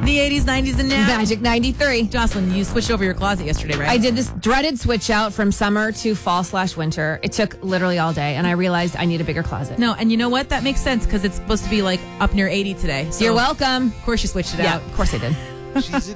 The 80s, 90s, and now. Magic 93. Jocelyn, you switched over your closet yesterday, right? I did this dreaded switch out from summer to fall/winter. It took literally all day, and I realized I need a bigger closet. No, and you know what? That makes sense because it's supposed to be like up near 80 today. So You're welcome. Of course you switched it Yeah, out. of course I did. She's a